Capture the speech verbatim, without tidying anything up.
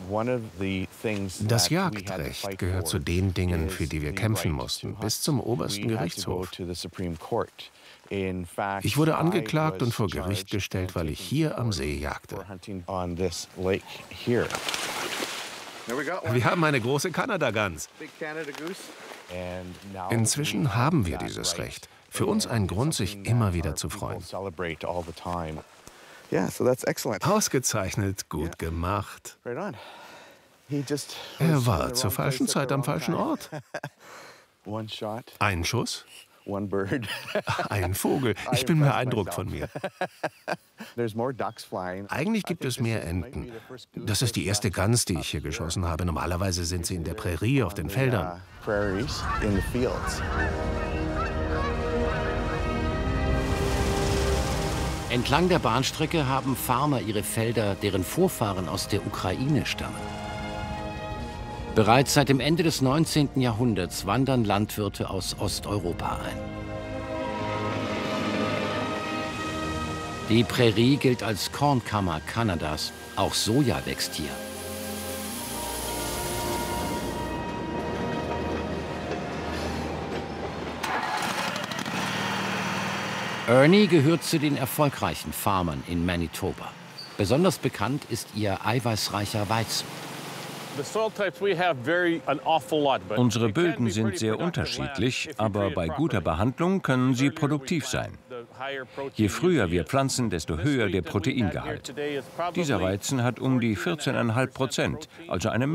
Das Jagdrecht gehört zu den Dingen, für die wir kämpfen mussten, bis zum obersten Gerichtshof. Ich wurde angeklagt und vor Gericht gestellt, weil ich hier am See jagte. Wir haben eine große Kanadagans. Inzwischen haben wir dieses Recht. Für uns ein Grund, sich immer wieder zu freuen. Ausgezeichnet, gut gemacht. Er war zur falschen Zeit am falschen Ort. Ein Schuss? Ein Vogel. Ich bin beeindruckt von mir. Eigentlich gibt es mehr Enten. Das ist die erste Gans, die ich hier geschossen habe. Normalerweise sind sie in der Prärie auf den Feldern. Entlang der Bahnstrecke haben Farmer ihre Felder, deren Vorfahren aus der Ukraine stammen. Bereits seit dem Ende des neunzehnten Jahrhunderts wandern Landwirte aus Osteuropa ein. Die Prärie gilt als Kornkammer Kanadas. Auch Soja wächst hier. Ernie gehört zu den erfolgreichen Farmern in Manitoba. Besonders bekannt ist ihr eiweißreicher Weizen. Unsere Böden sind sehr unterschiedlich, aber bei guter Behandlung können sie produktiv sein. Je früher wir pflanzen, desto höher der Proteingehalt. Dieser Weizen hat um die vierzehn Komma fünf Prozent, also eine